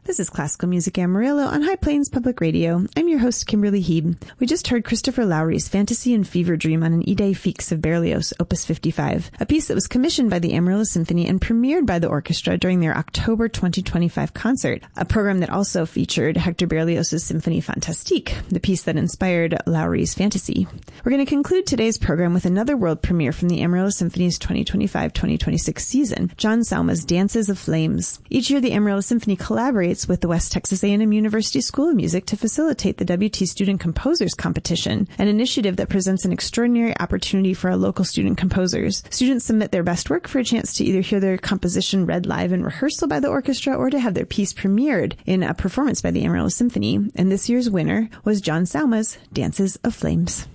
This is Classical Music Amarillo on High Plains Public Radio. I'm your host, Kimberly Heeb. We just heard Christopher Lowry's Fantasy and Fever Dream on an Idée Fixe of Berlioz, Opus 55, a piece that was commissioned by the Amarillo Symphony and premiered by the orchestra during their October 2025 concert, a program that also featured Hector Berlioz's Symphonie Fantastique, the piece that inspired Lowry's Fantasy. We're going to conclude today's program with another world premiere from the Amarillo Symphony's 2025-2026 season, John Sauma's Dances of Flames. Each year, the Amarillo Symphony collaborates with the West Texas A&M University School of Music to facilitate the WT Student Composers Competition, an initiative that presents an extraordinary opportunity for our local student composers. Students submit their best work for a chance to either hear their composition read live in rehearsal by the orchestra or to have their piece premiered in a performance by the Amarillo Symphony. And this year's winner was John Sauma's Dances of Flames.